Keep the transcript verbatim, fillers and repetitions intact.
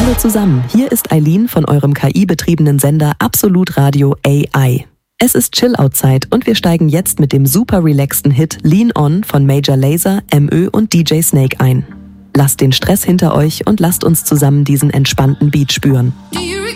Hallo zusammen, hier ist Eileen von eurem K I-betriebenen Sender Absolut Radio A I. Es ist Chill-Out-Zeit und wir steigen jetzt mit dem super relaxten Hit Lean On von Major Lazer, M Ö und D J Snake ein. Lasst den Stress hinter euch und lasst uns zusammen diesen entspannten Beat spüren.